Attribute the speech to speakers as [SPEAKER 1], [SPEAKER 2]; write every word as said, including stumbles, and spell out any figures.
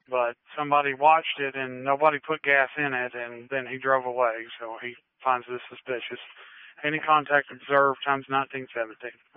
[SPEAKER 1] but somebody watched it and nobody put gas in it, and then he drove away, so he finds this suspicious. Any contact observed times nineteen seventeen.